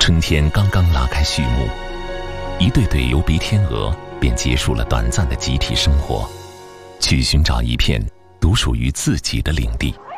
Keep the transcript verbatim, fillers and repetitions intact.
春天刚刚拉开序幕，一对对游鼻天鹅便结束了短暂的集体生活，去寻找一片独属于自己的领地。